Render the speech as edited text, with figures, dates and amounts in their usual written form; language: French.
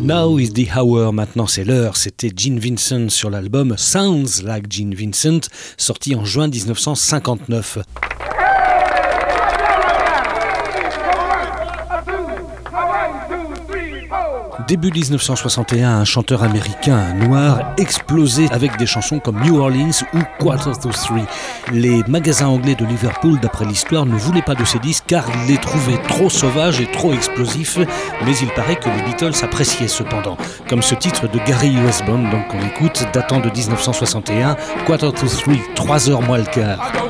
Now is the hour, maintenant c'est l'heure, c'était Gene Vincent sur l'album Sounds Like Gene Vincent, sorti en juin 1959. Début 1961, un chanteur américain noir explosé avec des chansons comme New Orleans ou Quarter to Three. Les magasins anglais de Liverpool, d'après l'histoire, ne voulaient pas de ces disques car ils les trouvaient trop sauvages et trop explosifs, mais il paraît que les Beatles appréciaient cependant. Comme ce titre de Gary Westbone, donc on écoute, datant de 1961, Quarter to Three, 3 heures moins le quart.